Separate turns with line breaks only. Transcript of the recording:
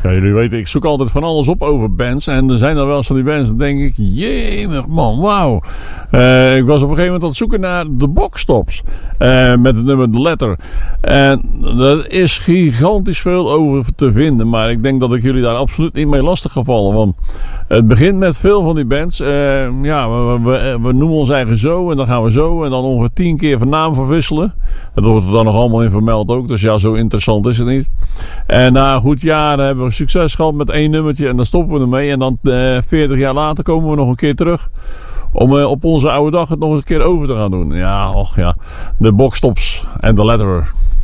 Ja, jullie weten, ik zoek altijd van alles op over bands. En er zijn er wel eens van die bands, dan denk ik, jemig man, wauw. Ik was op een gegeven moment aan het zoeken naar de Boxtops. Met het nummer The Letter. En er is gigantisch veel over te vinden. Maar ik denk dat ik jullie daar absoluut niet mee lastig ga vallen. Want het begint met veel van die bands. We noemen ons eigen zo en dan gaan we zo. En dan ongeveer 10 keer van naam verwisselen. Dat wordt er dan nog allemaal in vermeld ook. Dus ja, zo interessant is het niet. En na een goed jaar hebben we succes gehad met 1 nummertje. En dan stoppen we ermee. En dan 40 jaar later komen we nog een keer terug. Om op onze oude dag het nog eens een keer over te gaan doen. Ja, och ja. De Boxtops en The Letter.